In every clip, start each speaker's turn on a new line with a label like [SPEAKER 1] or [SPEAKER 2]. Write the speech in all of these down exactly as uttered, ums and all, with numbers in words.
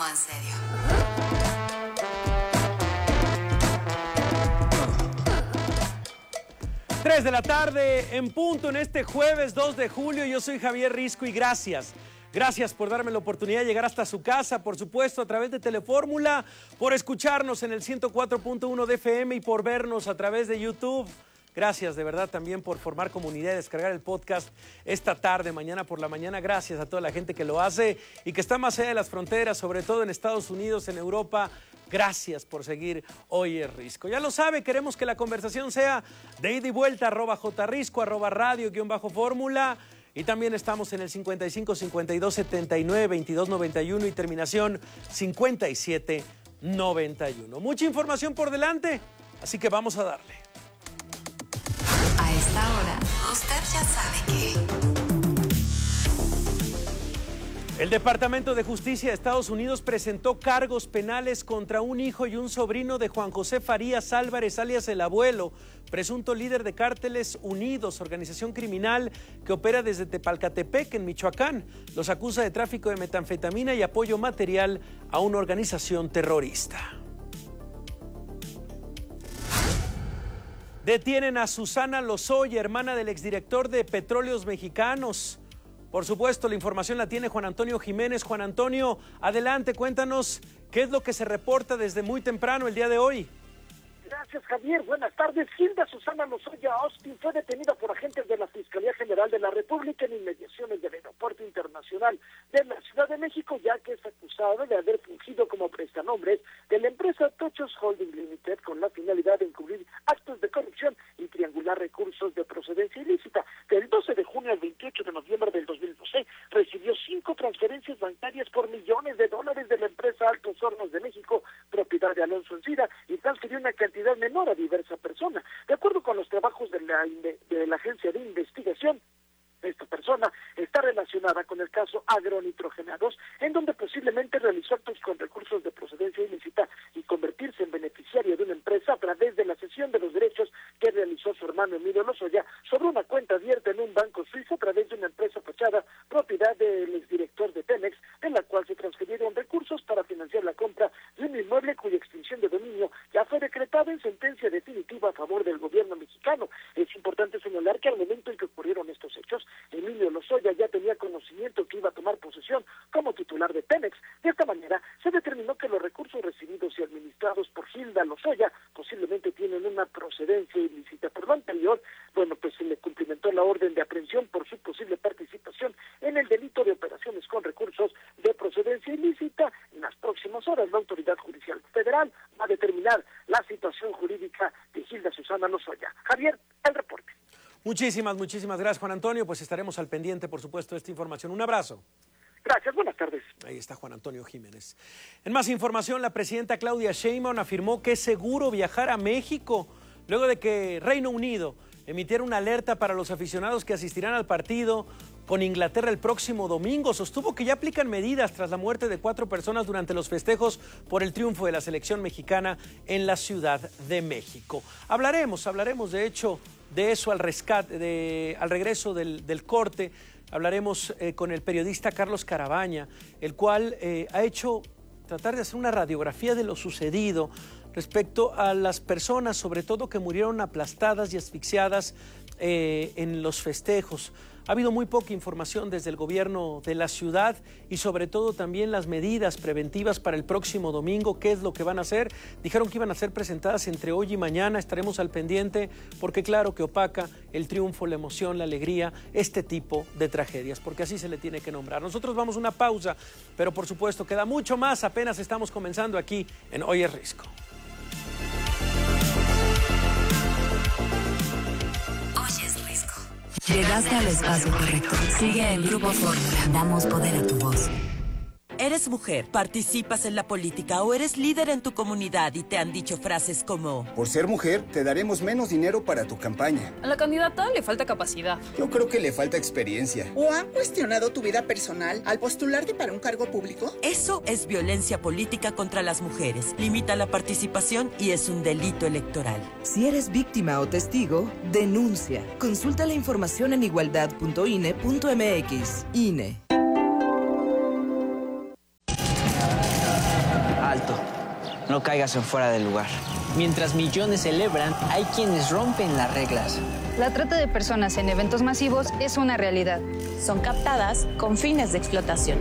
[SPEAKER 1] en serio.
[SPEAKER 2] tres de la tarde en punto en este jueves dos de julio. Yo soy Javier Risco y gracias. Gracias por darme la oportunidad de llegar hasta su casa, por supuesto, a través de Telefórmula, por escucharnos en el ciento cuatro punto uno de F M y por vernos a través de YouTube. Gracias de verdad también por formar comunidad y descargar el podcast esta tarde, mañana por la mañana. Gracias a toda la gente que lo hace y que está más allá de las fronteras, sobre todo en Estados Unidos, en Europa. Gracias por seguir Hoy es Risco. Ya lo sabe, queremos que la conversación sea de ida y vuelta, arroba jrisco, arroba radio, guión bajo fórmula. Y también estamos en el cincuenta y cinco, cincuenta y dos, setenta y nueve, veintidós, noventa y uno y terminación cincuenta y siete, noventa y uno. Mucha información por delante, así que vamos a darle.
[SPEAKER 1] A esta hora, usted ya sabe que...
[SPEAKER 2] El Departamento de Justicia de Estados Unidos presentó cargos penales contra un hijo y un sobrino de Juan José Farías Álvarez, alias El Abuelo, presunto líder de Cárteles Unidos, organización criminal que opera desde Tepalcatepec, en Michoacán. Los acusa de tráfico de metanfetamina y apoyo material a una organización terrorista. Detienen a Susana Lozoya, hermana del exdirector de Petróleos Mexicanos. Por supuesto, la información la tiene Juan Antonio Jiménez. Juan Antonio, adelante, cuéntanos qué es lo que se reporta desde muy temprano el día de hoy.
[SPEAKER 3] Gracias, Javier. Buenas tardes. Hilda Susana Lozoya Austin fue detenida por agentes de la Fiscalía General de la República en inmediaciones del Aeropuerto Internacional de la Ciudad de México, ya que es acusada de haber fungido como prestanombres de la empresa Tochos Holding Limited con la finalidad de encubrir actos de corrupción y triangular recursos de procedencia ilícita. Del doce de junio al veintiocho de noviembre del dos mil doce, recibió cinco transferencias bancarias por millones de dólares de la empresa Altos Hornos de México, propiedad de Alonso Encira, y transfirió una cantidad menor a diversa persona. De acuerdo con los trabajos de la, de la agencia de investigación, esta persona está relacionada con el caso Agronitrogenados, en donde posiblemente realizó actos con recursos de procedencia ilícita y convertirse en beneficiario de una empresa a través de la cesión de los derechos que realizó su hermano Emilio Lozoya sobre una cuenta abierta en un banco suizo a través de una empresa fachada propiedad del exdirector de Pemex, en la cual se transfirieron recursos para financiar la compra de un inmueble cuya extinción de dominio ya fue decretada en sentencia definitiva a favor del gobierno mexicano. Es importante señalar que al momento en que ocurrieron estos hechos, Emilio Lozoya ya tenía conocimiento que iba a tomar posesión como titular de Pemex. De esta manera, se determinó que los recursos recibidos y administrados por Hilda Lozoya posiblemente tienen una procedencia ilícita. Por lo anterior, bueno, pues se le cumplimentó la orden de aprehensión por su posible participación en el delito de operaciones con recursos de procedencia ilícita. En las próximas horas, la Autoridad Judicial Federal va a determinar la situación jurídica de Hilda Susana Lozoya. Javier, el reporte.
[SPEAKER 2] Muchísimas, muchísimas gracias, Juan Antonio. Pues estaremos al pendiente, por supuesto, de esta información. Un abrazo.
[SPEAKER 3] Gracias, buenas tardes.
[SPEAKER 2] Ahí está Juan Antonio Jiménez. En más información, la presidenta Claudia Sheinbaum afirmó que es seguro viajar a México luego de que Reino Unido emitiera una alerta para los aficionados que asistirán al partido con Inglaterra el próximo domingo. Sostuvo que ya aplican medidas tras la muerte de cuatro personas durante los festejos por el triunfo de la selección mexicana en la Ciudad de México. Hablaremos, hablaremos de hecho de eso al rescate, de, al regreso del, del corte. Hablaremos eh, con el periodista Carlos Carabaña, el cual eh, ha hecho tratar de hacer una radiografía de lo sucedido respecto a las personas, sobre todo que murieron aplastadas y asfixiadas eh, en los festejos. Ha habido muy poca información desde el gobierno de la ciudad y sobre todo también las medidas preventivas para el próximo domingo. ¿Qué es lo que van a hacer? Dijeron que iban a ser presentadas entre hoy y mañana. Estaremos al pendiente porque claro que opaca el triunfo, la emoción, la alegría, este tipo de tragedias, porque así se le tiene que nombrar. Nosotros vamos a una pausa, pero por supuesto queda mucho más. Apenas estamos comenzando aquí en Hoy es Risco.
[SPEAKER 1] Llegaste al espacio correcto. Sigue el Grupo Fórmula. Damos poder a tu voz.
[SPEAKER 4] Eres mujer, participas en la política o eres líder en tu comunidad y te han dicho frases como:
[SPEAKER 5] por ser mujer, te daremos menos dinero para tu campaña.
[SPEAKER 6] A la candidata le falta capacidad.
[SPEAKER 5] Yo creo que le falta experiencia.
[SPEAKER 7] ¿O han cuestionado tu vida personal al postularte para un cargo público?
[SPEAKER 4] Eso es violencia política contra las mujeres. Limita la participación y es un delito electoral.
[SPEAKER 8] Si eres víctima o testigo, denuncia. Consulta la información en igualdad punto i n e punto m x. I N E.
[SPEAKER 9] no caigas en fuera del lugar. Mientras millones celebran, hay quienes rompen las reglas.
[SPEAKER 10] La trata de personas en eventos masivos es una realidad.
[SPEAKER 11] Son captadas con fines de explotación.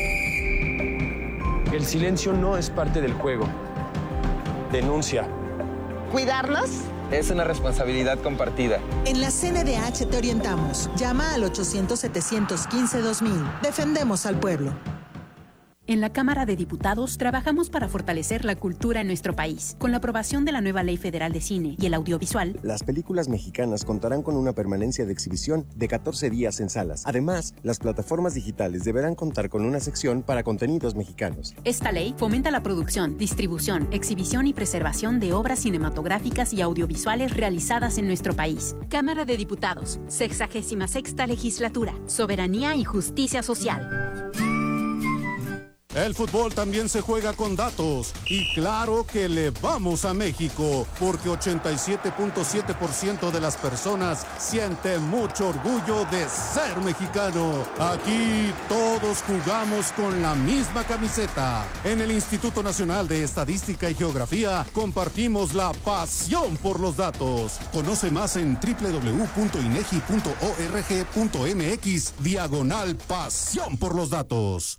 [SPEAKER 12] El silencio no es parte del juego. Denuncia.
[SPEAKER 13] ¿Cuidarnos?
[SPEAKER 14] Es una responsabilidad compartida.
[SPEAKER 15] En la C N D H te orientamos. Llama al ochocientos, setecientos quince, dos mil. Defendemos al pueblo.
[SPEAKER 16] En la Cámara de Diputados trabajamos para fortalecer la cultura en nuestro país. Con la aprobación de la nueva Ley Federal de Cine y el Audiovisual,
[SPEAKER 17] las películas mexicanas contarán con una permanencia de exhibición de catorce días en salas. Además, las plataformas digitales deberán contar con una sección para contenidos mexicanos.
[SPEAKER 16] Esta ley fomenta la producción, distribución, exhibición y preservación de obras cinematográficas y audiovisuales realizadas en nuestro país. Cámara de Diputados, sexagésima sexta legislatura, soberanía y justicia social.
[SPEAKER 18] El fútbol también se juega con datos y claro que le vamos a México porque ochenta y siete punto siete por ciento de las personas sienten mucho orgullo de ser mexicano. Aquí todos jugamos con la misma camiseta. En el Instituto Nacional de Estadística y Geografía compartimos la pasión por los datos. Conoce más en doble u doble u doble u punto inegi punto org punto mx diagonal pasión por los datos.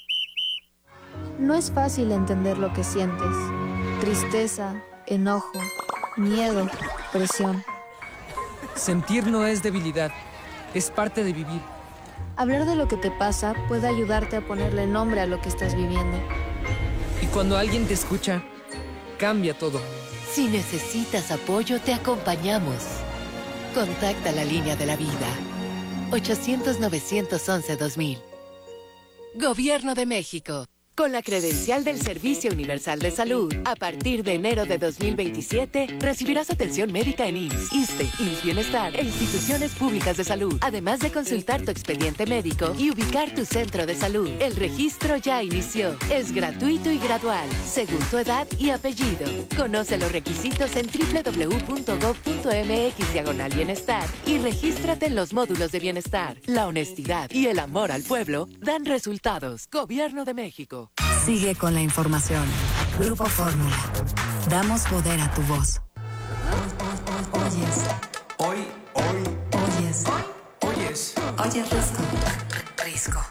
[SPEAKER 19] No es fácil entender lo que sientes. Tristeza, enojo, miedo, presión.
[SPEAKER 20] Sentir no es debilidad, es parte de vivir.
[SPEAKER 19] Hablar de lo que te pasa puede ayudarte a ponerle nombre a lo que estás viviendo.
[SPEAKER 20] Y cuando alguien te escucha, cambia todo.
[SPEAKER 21] Si necesitas apoyo, te acompañamos. Contacta la línea de la vida. ochocientos, novecientos once, dos mil. Gobierno de México. Con la credencial del Servicio Universal de Salud, a partir de enero de dos mil veintisiete, recibirás atención médica en I M S S, ISSSTE, I M S S Bienestar e instituciones públicas de salud, además de consultar tu expediente médico y ubicar tu centro de salud. El registro ya inició. Es gratuito y gradual, según tu edad y apellido. Conoce los requisitos en doble u doble u doble u punto gob punto mx diagonal bienestar y regístrate en los módulos de bienestar. La honestidad y el amor al pueblo dan resultados. Gobierno de México.
[SPEAKER 1] Sigue con la información. Grupo Fórmula. Damos poder a tu voz. Oyes.
[SPEAKER 22] Hoy, hoy.
[SPEAKER 1] Oyes.
[SPEAKER 22] Oyes.
[SPEAKER 1] Oyes Risco. Risco.